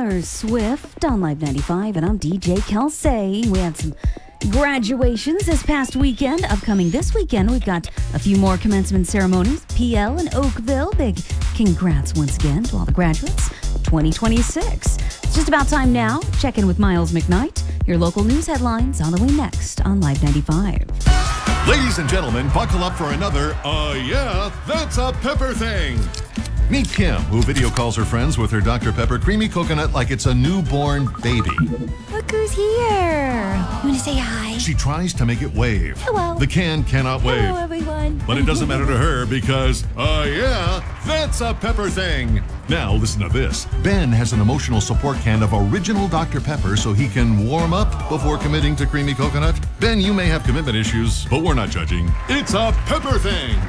Taylor Swift on Live 95, and I'm DJ Kelsey. We had some graduations this past weekend. Upcoming this weekend, we've got a few more commencement ceremonies. PL in Oakville. Big congrats once again to all the graduates. 2026. It's just about time now. Check in with Miles McKnight. Your local news headlines on the way next on Live 95. Ladies and gentlemen, buckle up for another, yeah, that's a pepper thing. Meet Kim, who video calls her friends with her Dr. Pepper creamy coconut like it's a newborn baby. Look who's here. You want to say hi? She tries to make it wave. Hello. The can cannot wave. Hello, everyone. But it doesn't matter to her because, yeah, that's a pepper thing. Now, listen to this. Ben has an emotional support can of original Dr. Pepper so he can warm up before committing to creamy coconut. Ben, you may have commitment issues, but we're not judging. It's a pepper thing.